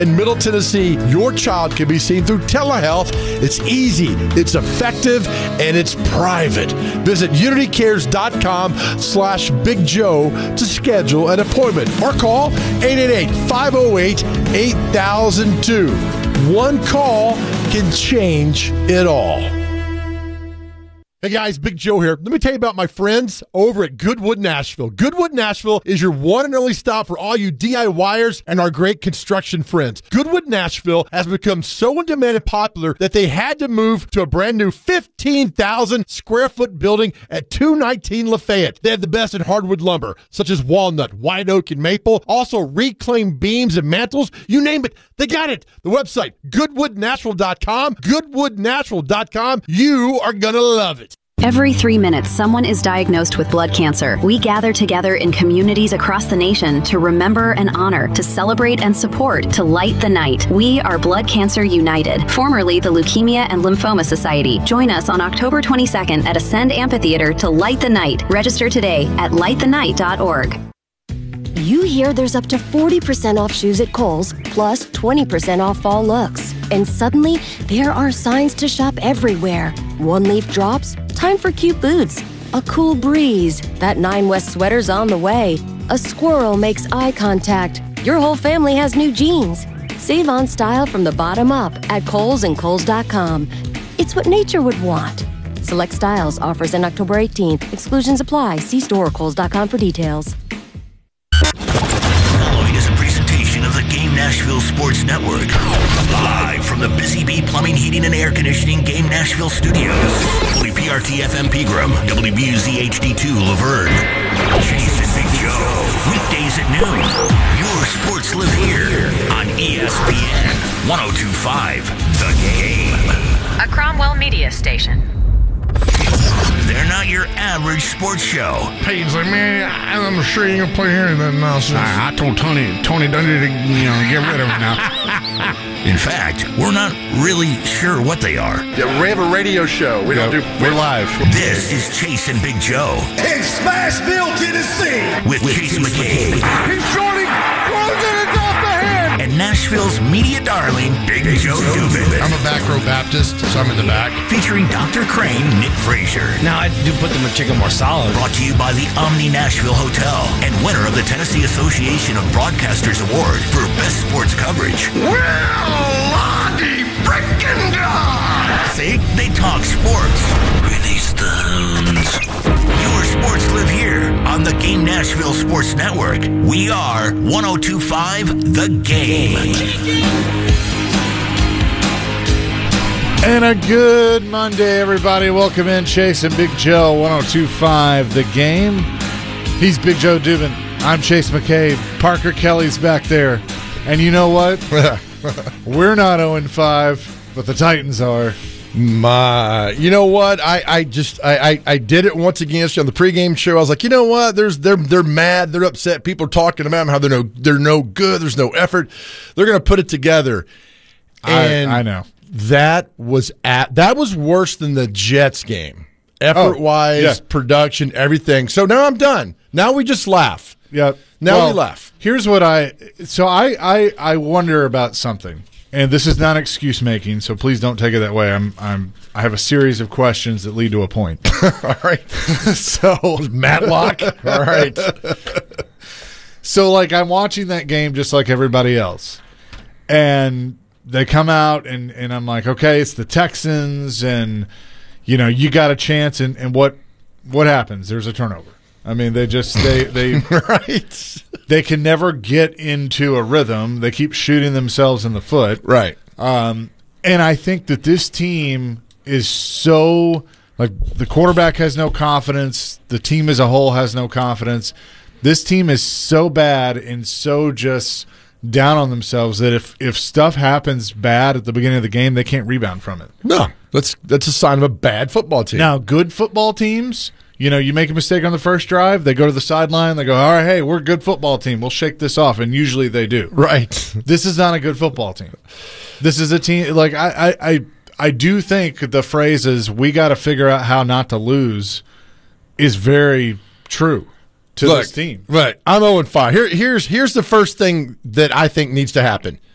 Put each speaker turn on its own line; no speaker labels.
In Middle Tennessee, your child can be seen through telehealth. It's easy, it's effective, and it's private. Visit unitycares.com/Big Joe to schedule an appointment or call 888-508-8002. One call can change it all. Hey guys, Big Joe here. Let me tell you about my friends over at Goodwood Nashville. Goodwood Nashville is your one and only stop for all you DIYers and our great construction friends. Goodwood Nashville has become so in demand and popular that they had to move to a brand new 15,000 square foot building at 219 Lafayette. They have the best in hardwood lumber, such as walnut, white oak, and maple. Also reclaimed beams and mantles. You name it, they got it. The website, goodwoodnatural.com. Goodwoodnatural.com. You are going to love it.
Every 3 minutes, someone is diagnosed with blood cancer. We gather together in communities across the nation to remember and honor, to celebrate and support, to light the night. We are Blood Cancer United, formerly the Leukemia and Lymphoma Society. Join us on October 22nd at Ascend Amphitheater to light the night. Register today at lightthenight.org.
You hear there's up to 40% off shoes at Kohl's, plus 20% off fall looks. And suddenly, there are signs to shop everywhere. One leaf drops, time for cute boots. A cool breeze, that 9 West sweater's on the way. A squirrel makes eye contact. Your whole family has new jeans. Save on style from the bottom up at Kohl's and Kohl's.com. It's what nature would want. Select styles, offers in October 18th. Exclusions apply. See store or Kohl's.com for details.
Following is a presentation of the Game Nashville Sports Network. Live from the Busy Bee Plumbing, Heating, and Air Conditioning Game Nashville Studios. WPRT FM Pegram, WBUZ HD2 Laverne. Chase and Big Joe. Weekdays at noon. Your sports live here on ESPN 102.5 The Game.
A Cromwell Media Station.
They're not your average sports show.
Peyton's like, man, I'm sure you ain't gonna play here and that nonsense. I told Tony Dungy to, get rid of him now.
In fact, we're not really sure what they are.
Yeah, we have a radio show. We're live.
This is Chase and Big Joe.
In Smashville, Tennessee.
With Chase McCabe.
He's shorting, closing it off the head.
And Nashville's media darling, Big Joe Dubin.
I'm a back row Baptist, so I'm in the back.
Featuring Dr. Crane, Nick Frazier.
Now, I do put the chicken more solid.
Brought to you by the Omni Nashville Hotel and winner of the Tennessee Association of Broadcasters Award for Best Sports Coverage.
Lottie frickin' God!
See? They talk sports. Release the hounds. Your sports live here on the Game Nashville Sports Network. We are 102.5 The Game.
And a good Monday, everybody. Welcome in, Chase and Big Joe, 102.5 The Game. He's Big Joe Dubin. I'm Chase McCabe. Parker Kelly's back there. And you know what? We're not 0-5, but the Titans are.
You know what? I did it once again on the pregame show. I was like, you know what? They're mad. They're upset. People are talking about how they're no good. There's no effort. They're going to put it together. And
I know.
That was worse than the Jets game. Effort-wise, production, everything. So now I'm done. Now we just laugh.
Yeah.
Now we laugh.
Here's what I wonder about something. And this is not excuse making, so please don't take it that way. I have a series of questions that lead to a point.
All right.
So
Matlock. All right.
So I'm watching that game just like everybody else. And they come out and I'm like, okay, it's the Texans and you got a chance and what happens? There's a turnover. I mean, they
right.
They can never get into a rhythm. They keep shooting themselves in the foot.
Right.
And I think that this team is so the quarterback has no confidence. The team as a whole has no confidence. This team is so bad and so just down on themselves that if stuff happens bad at the beginning of the game, they can't rebound from it.
No, that's a sign of a bad football team.
Now, good football teams, you make a mistake on the first drive, they go to the sideline, they go, all right, hey, we're a good football team. We'll shake this off, and usually they do.
Right.
This is not a good football team. This is a team, I do think the phrase is we got to figure out how not to lose is very true. To this team.
Right. I'm 0-5. Here's the first thing that I think needs to happen.